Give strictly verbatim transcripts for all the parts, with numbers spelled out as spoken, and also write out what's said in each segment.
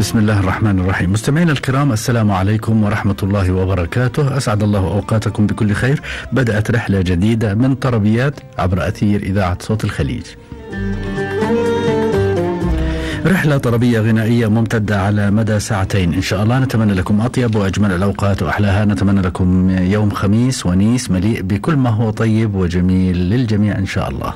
بسم الله الرحمن الرحيم. مستمعينا الكرام، السلام عليكم ورحمة الله وبركاته. أسعد الله أوقاتكم بكل خير. بدأت رحلة جديدة من طربيات عبر أثير إذاعة صوت الخليج. رحلة طربية غنائية ممتدة على مدى ساعتين إن شاء الله. نتمنى لكم أطيب وأجمل الأوقات وأحلاها. نتمنى لكم يوم خميس ونيس مليء بكل ما هو طيب وجميل للجميع إن شاء الله.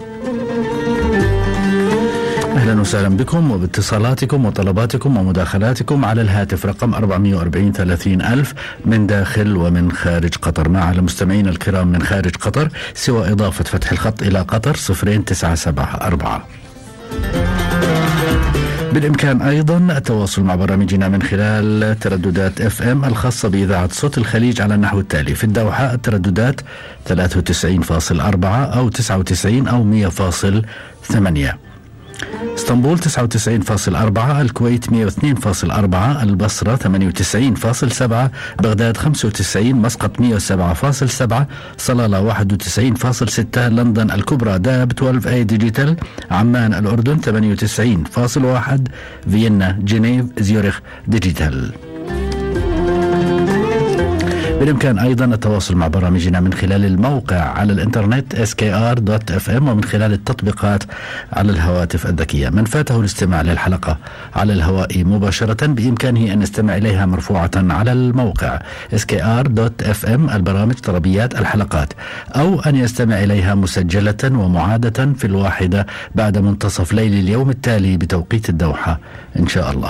أهلا وسهلا بكم وباتصالاتكم وطلباتكم ومداخلاتكم على الهاتف رقم أربعمائة وأربعين ثلاثين ألف من داخل ومن خارج قطر. مع على مستمعين الكرام من خارج قطر سوى إضافة فتح الخط إلى قطر صفرين تسعة سبعة أربعة. بالإمكان أيضا التواصل مع برامجنا من خلال ترددات اف ام الخاصة بإذاعة صوت الخليج على النحو التالي: في الدوحة الترددات ثلاثة وتسعين فاصلة أربعة أو تسعة وتسعين أو مئة فاصلة ثمانية، اسطنبول تسعة وتسعين فاصلة أربعة، الكويت مئة واثنين فاصلة أربعة، البصرة ثمانية وتسعين فاصلة سبعة، بغداد خمسة وتسعين، مسقط مئة وسبعة فاصلة سبعة، صلالة واحد وتسعين فاصلة ستة، لندن الكبرى داب اثناشر اي ديجيتال، عمان الأردن ثمانية وتسعين فاصلة واحد، فيينا جنيف زيورخ ديجيتال. بالإمكان أيضا التواصل مع برامجنا من خلال الموقع على الإنترنت إس كي آر دوت إف إم ومن خلال التطبيقات على الهواتف الذكية. من فاته الاستماع للحلقة على الهواء مباشرة بإمكانه أن يستمع إليها مرفوعة على الموقع إس كي آر دوت إف إم البرامج طربيات الحلقات، أو أن يستمع إليها مسجلة ومعادة في الواحدة بعد منتصف ليل اليوم التالي بتوقيت الدوحة إن شاء الله.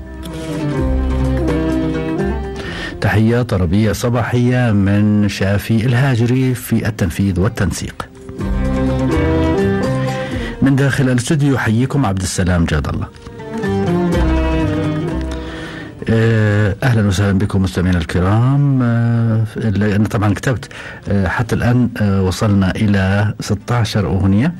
تحية طربية صباحية من شافي الهاجري في التنفيذ والتنسيق. من داخل الاستوديو يحييكم عبد السلام جاد الله. أهلا وسهلا بكم مستمعينا الكرام. أنا طبعا كتبت حتى الآن وصلنا إلى ستة عشر أغنية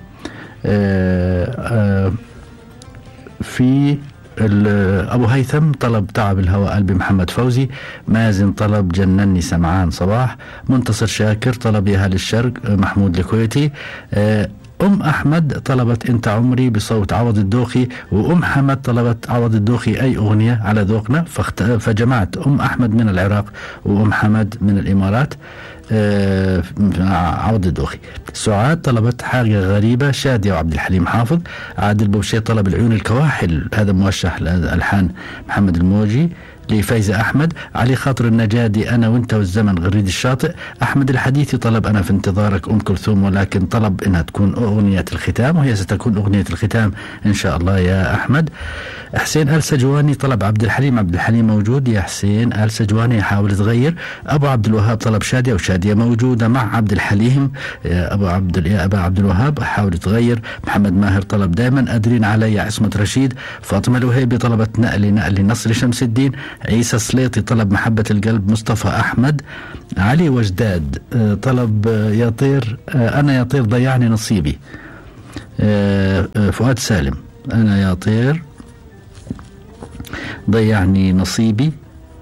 في أبو هيثم طلب تعب الهوى قلبي محمد فوزي، مازن طلب جنني سمعان صباح، منتصر شاكر طلب يا هل الشرق محمود الكويتي، أم أحمد طلبت أنت عمري بصوت عوض الدوخي، وأم حمد طلبت عوض الدوخي أي أغنية على ذوقنا، فجمعت أم أحمد من العراق وأم حمد من الإمارات آه عوض الدوخي. سعاد طلبت حاجة غريبة، شادية وعبد الحليم حافظ. عادل بوشي طلب العيون الكواحل، هذا موشح لألحان محمد الموجي لفايزة أحمد. علي خاطر النجادي أنا وانت والزمن غريد الشاطئ. أحمد الحديثي طلب أنا في انتظارك أم كلثوم، ولكن طلب إنها تكون أغنية الختام، وهي ستكون أغنية الختام إن شاء الله يا أحمد. حسين آل سجواني طلب عبد الحليم، عبد الحليم موجود يا حسين آل سجواني، يحاول تغير. أبو عبد الوهاب طلب شادية، وشادية موجودة مع عبد الحليم. يا أبو عبد يا أبا عبد الوهاب حاول تغير. محمد ماهر طلب دائما أدرين علي عصمة رشيد. فاطمة الوهيبي طلبت نقلي نقلي نصر شمس الدين. عيسى السليطي طلب محبة القلب. مصطفى أحمد. علي وجداد طلب يا طير أنا يا طير ضيعني نصيبي. فؤاد سالم أنا يا طير ضيعني نصيبي.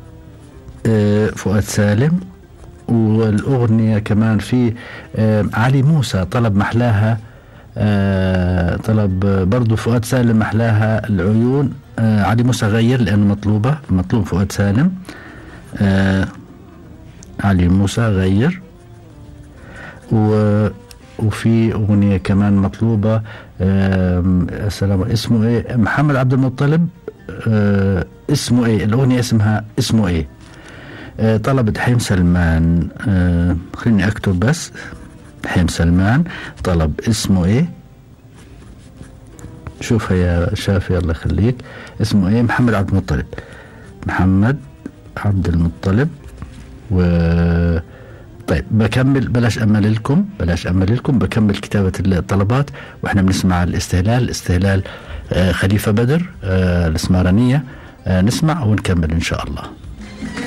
فؤاد سالم. والأغنية كمان في علي موسى طلب محلاها، طلب برضو فؤاد سالم محلاها العيون. علي موسى غير لأنه مطلوبة مطلوب فؤاد سالم. علي موسى غير. و وفي أغنية كمان مطلوبة السلام اسمه إيه محمد عبد المطلب. أه اسمه ايه الأغنية اسمها اسمه ايه. أه طلبت حيم سلمان. أه خليني اكتب بس حيم سلمان طلب اسمه ايه. شوفها يا شافي الله يخليك. اسمه ايه محمد عبد المطلب. محمد عبد المطلب. و طيب بكمل بلاش أمل لكم بلاش أمل لكم بكمل كتابة الطلبات واحنا بنسمع الاستهلال الاستهلال آه خليفة بدر آه الاسمارانية. آه نسمع ونكمل إن شاء الله.